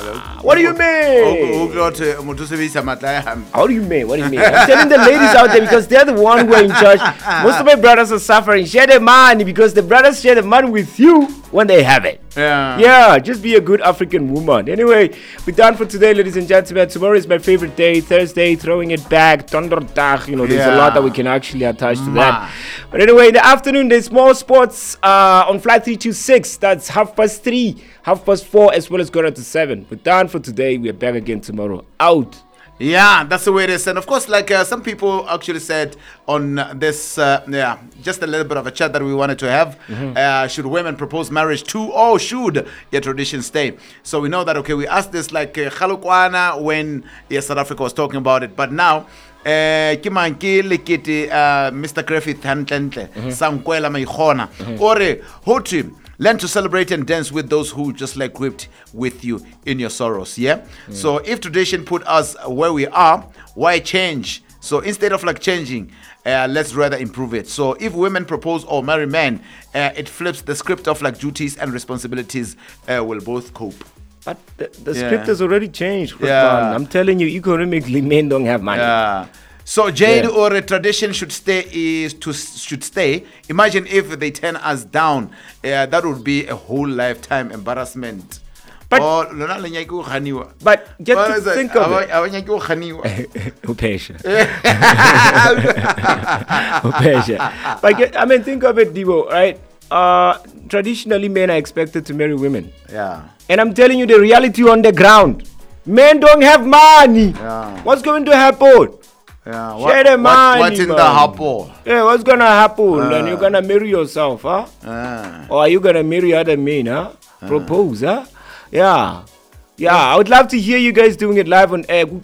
What do you mean? How do you mean? What do you mean? I'm telling the ladies out there because they're the one who are in charge. Most of my brothers are suffering. Share the money because the brothers share the money with you when they have it. Yeah, just be a good African woman. Anyway, we're done for today, ladies and gentlemen. Tomorrow is my favorite day, Thursday, throwing it back, Donderdag. You know, there's a lot that we can actually attach to that. But anyway, in the afternoon, there's more sports on Flight 326. That's 3:30, 4:30, as well as going to 7. We're done for today. We're back again tomorrow. Out. Yeah, that's the way it is. And of course, like some people actually said on this, just a little bit of a chat that we wanted to have. Should women propose marriage too, or should a tradition stay? So we know that, okay, we asked this like Khalukwana when South Africa was talking about it. But now, Mr. Griffith Hantentle, Sankwela Maikhona, Ore, Hoti. Learn to celebrate and dance with those who just like wept with you in your sorrows. So if tradition put us where we are, why change? So instead of like changing, let's rather improve it. So if women propose or marry men, it flips the script of like duties and responsibilities will both cope. But the script has already changed. I'm telling you, economically, men don't have money. So Jade or a tradition should stay. Imagine if they turn us down. That would be a whole lifetime embarrassment. But get to think of it. But I mean, think of it, Debo, right? Traditionally, men are expected to marry women. And I'm telling you the reality on the ground. Men don't have money. What's going to happen? Share the money, what's in the happo? Yeah, what's gonna happen? And you're gonna marry yourself, huh? Or are you gonna marry other men, huh? Propose, huh? Yeah, I would love to hear you guys doing it live on air.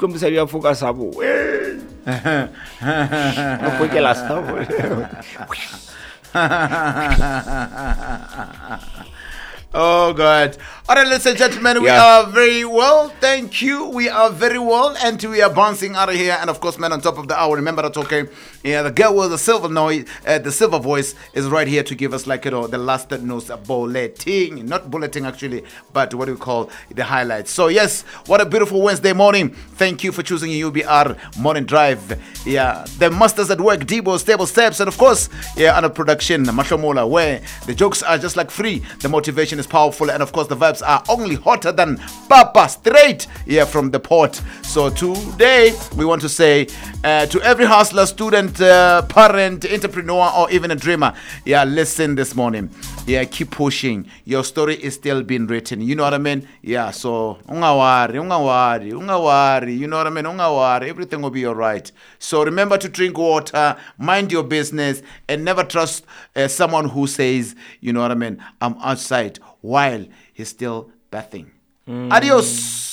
Oh God. All right, ladies and gentlemen, we are very well. Thank you. We are very well, and we are bouncing out of here. And of course, man, on top of the hour, remember that, okay? Yeah, the girl with the silver noise, the silver voice is right here to give us like, the last news bulletin. Not bulletin actually, but what do we call the highlights. So yes, what a beautiful Wednesday morning. Thank you for choosing UBR Morning Drive. Yeah, the masters at work, Debo, Stable Steps, and of course, under production, Mashomola, where the jokes are just like free, the motivation is powerful, and of course the vibes are only hotter than Papa, straight from the port. So today we want to say to every hustler, student, parent, entrepreneur, or even a dreamer, listen this morning. Keep pushing. Your story is still being written. You know what I mean? So ungawari, you know what I mean? Ungawari, everything will be alright. So remember to drink water, mind your business, and never trust someone who says, you know what I mean, I'm outside while he's still bathing. Adios.